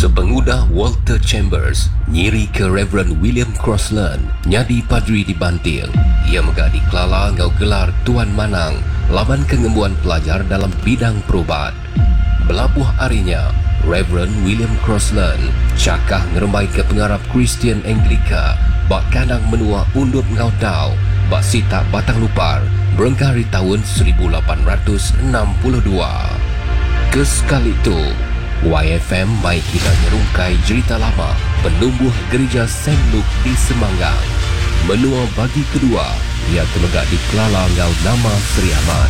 Sepengudah Walter Chambers nyiri ke Reverend William Crossland nyadi padri di Banting. Ia megak di Kelala ngau gelar Tuan Manang laban kengembuan pelajar dalam bidang perubat. Belabuh harinya, Reverend William Crossland cakah ngerembai ke pengarap Kristian Anglika bak kanang menua undup ngau tau bak sita batang lupar berengkari tahun 1862. Kesekali itu, YFM mai kita nyerungkai cerita lama penumbuh gereja St. Luke di Semanggang. Menua bagi kedua, ia terlegak di Kelala ngau nama Sri Ahmad.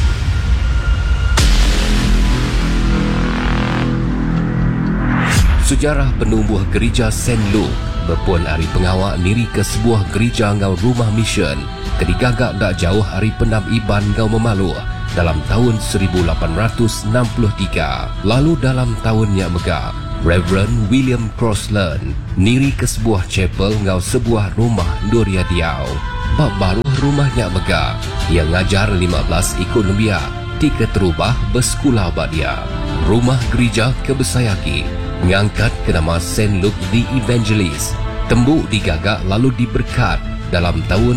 Sejarah penumbuh gereja St. Luke berpuan hari pengawak niri ke sebuah gereja ngau rumah mission kedigagak tak jauh hari penam Iban ngau Memaluh dalam tahun 1863. Lalu dalam tahunnya megah, Reverend William Crossland niri ke sebuah chapel ngau sebuah rumah Duria Diau. Bab baru rumahnya megah, ia ngajar 15 ikut lebia, tiga terubah bersekolah bak dia. Rumah gereja kebesayaki mengangkat ke nama St. Luke the Evangelist. Tembuk digagak lalu diberkat dalam tahun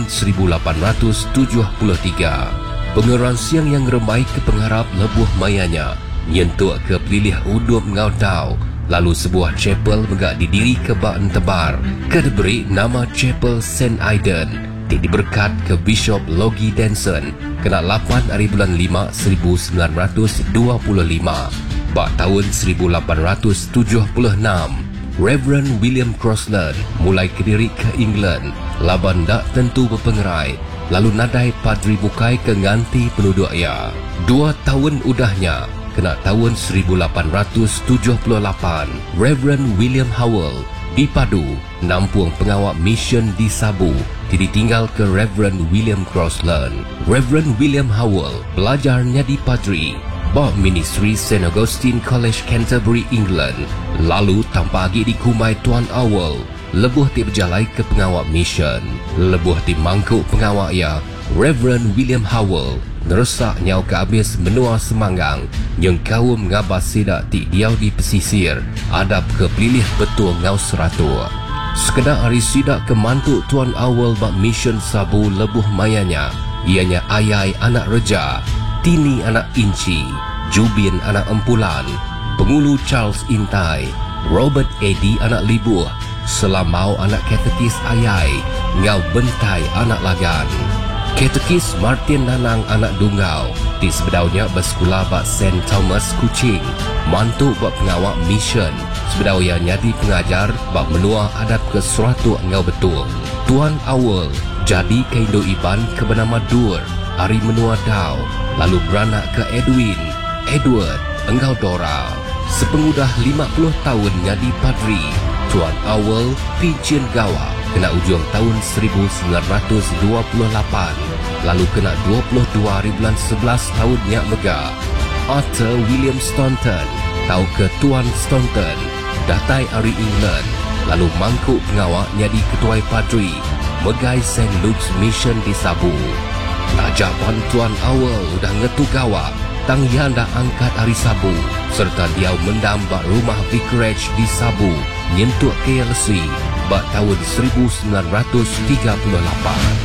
1873. Pengeran siang yang remai ke pengharap lebuh mayanya nyentuk ke pelilih udup ngau tau. Lalu sebuah chapel megak didiri ke bak tebar ke diberi nama Chapel St. Aidan. Diberkat ke Bishop Logie Denson kena 8 hari bulan 5 1925. Bak tahun 1876, Reverend William Crossland mulai kediri ke England laban tak tentu berpengerai. Lalu nadai padri bukai ke nganti penduduk ia. 2 tahun udahnya, kena tahun 1878, Reverend William Howell dipadu nampung pengawak mission di Sabu ditinggal ke Reverend William Crossland. Reverend William Howell belajarnya di padri bab ministry St. Augustine College Canterbury, England. Lalu tanpa lagi dikumai Tuan Howell lebuh ti berjalai ke pengawak mission. Lebuh ti mangkuk pengawak ia, Reverend William Howell neresak nyau ke habis menua Semanggang yang kaum ngabas sidak ti diau di pesisir adab ke pilih betul ngau seratua. Sekedar hari sidak ke mantuk Tuan Howell bak mission Sabu lebuh mayanya, ianya Ayai anak Reja, Tini anak Inci, Jubin anak Empulan, Pengulu Charles Intai, Robert Eddy anak Libuh, Selamau anak Katekis Ayai, Ngau Bentai anak Lagan, Katekis Martin Nanang anak Dungau, di sebedaunya bersekolah bak St. Thomas Kuching, mantu bak pengawak mission, sebedau ia nyadi pengajar bak menua adab ke seratu ngau betul. Tuan Awal jadi ke Indo Iban ke bernama Dur, hari menua Dau, lalu beranak ke Edward, engkau Dora. Sepengudah 50 tahun nyadi padri, Tuan Awal Pincin Gawa kena ujung tahun 1928, lalu kena 22 hari bulan 11 tahunnya megah. Arthur William Staunton tahu ke Tuan Staunton datai hari England, lalu mangkuk pengawak nyadi ketuai padri megai St. Luke's Mission di Sabu. Tajapan Tuan Awal udah ngetu gawa tang yanda angkat hari Sabu serta dia mendambak rumah vicarage di Sabu nyentuk KLC bak tahun 1938.